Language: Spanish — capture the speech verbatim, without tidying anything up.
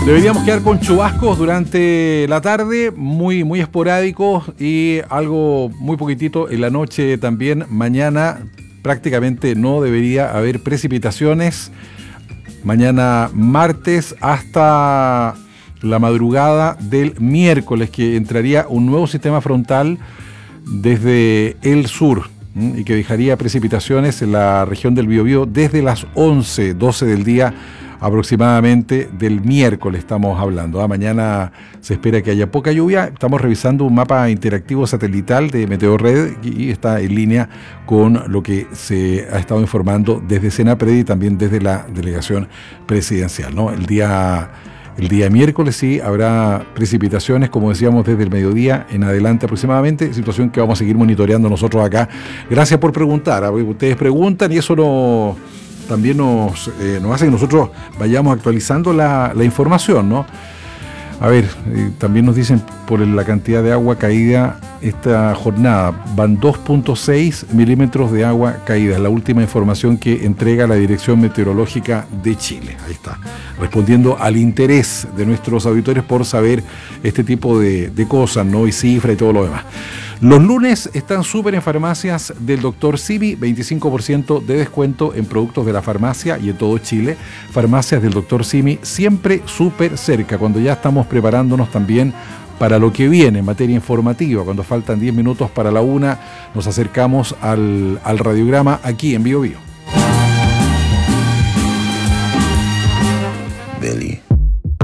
Deberíamos quedar con chubascos durante la tarde, muy, muy esporádicos, y algo muy poquitito en la noche también. Mañana prácticamente no debería haber precipitaciones. Mañana martes hasta la madrugada del miércoles, que entraría un nuevo sistema frontal desde el sur y que dejaría precipitaciones en la región del Biobío desde las once, doce del día aproximadamente del miércoles estamos hablando. ¿eh? Mañana se espera que haya poca lluvia. Estamos revisando un mapa interactivo satelital de Meteorred y está en línea con lo que se ha estado informando desde Senapred y también desde la delegación presidencial, ¿no? El día, el día miércoles sí habrá precipitaciones, como decíamos, desde el mediodía en adelante aproximadamente, situación que vamos a seguir monitoreando nosotros acá. Gracias por preguntar. ¿eh? Ustedes preguntan y eso no... también nos, eh, nos hace que nosotros vayamos actualizando la, la información, ¿no? A ver, eh, también nos dicen por la cantidad de agua caída esta jornada. Van dos punto seis milímetros de agua caída. Es la última información que entrega la Dirección Meteorológica de Chile. Ahí está. Respondiendo al interés de nuestros auditores por saber este tipo de, de cosas, ¿no? Y cifras y todo lo demás. Los lunes están súper en farmacias del doctor Simi, veinticinco por ciento de descuento en productos de la farmacia y en todo Chile. Farmacias del doctor Simi siempre súper cerca, cuando ya estamos preparándonos también para lo que viene en materia informativa. Cuando faltan diez minutos para la una, nos acercamos al, al radiograma aquí en Bio Bio.